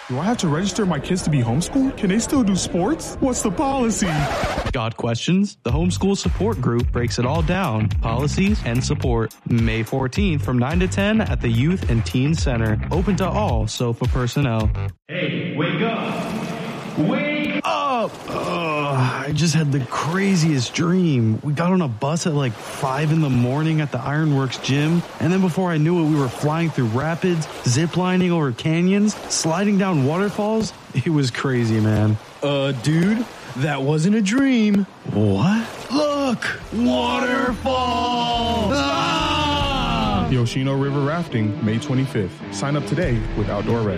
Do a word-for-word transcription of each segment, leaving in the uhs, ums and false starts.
Do I have to register my kids to be homeschooled? Can they still do sports? What's the policy? Got questions? The Homeschool Support Group breaks it all down. Policies and support. May fourteenth from nine to ten at the Youth and Teen Center. Open to all SOFA personnel. Hey, wake up! Wake up! Ugh, I just had the craziest dream. We got on a bus at like five in the morning at the Ironworks gym, and then before I knew it, we were flying through rapids, ziplining over canyons, sliding down waterfalls. It was crazy, man. Uh, dude, that wasn't a dream. What? Look! Waterfall! Ah! Yoshino River Rafting, May twenty-fifth. Sign up today with Outdoor Rec.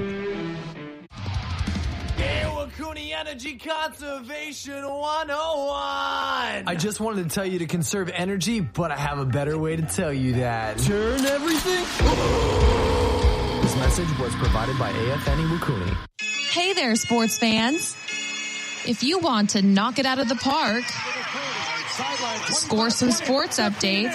Energy Conservation one oh one. I just wanted to tell you to conserve energy, but I have a better way to tell you that. Turn everything. This message was provided by A F N Iwakuni. Hey there, sports fans. If you want to knock it out of the park, score some sports updates,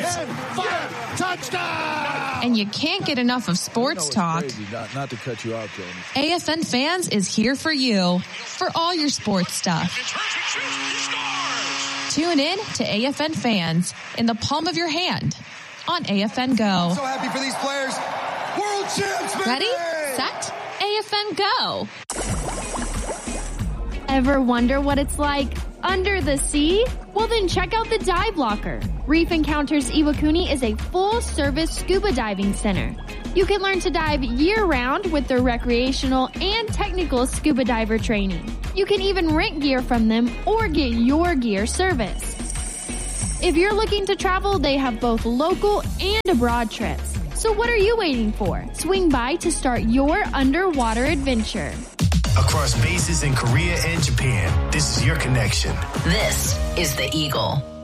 and you can't get enough of sports talk, not, not to cut you out, Jamie. A F N Fans is here for you for all your sports stuff. Tune in to A F N Fans in the palm of your hand on A F N Go. I'm so happy for these players. World champs, baby! Ready, set, A F N Go. Ever wonder what it's like under the sea? Well, then check out the Dive Locker. Reef Encounters Iwakuni is a full-service scuba diving center. You can learn to dive year-round with their recreational and technical scuba diver training. You can even rent gear from them or get your gear serviced. If you're looking to travel, they have both local and abroad trips. So what are you waiting for? Swing by to start your underwater adventure. Across bases in Korea and Japan, this is your connection. This is the Eagle.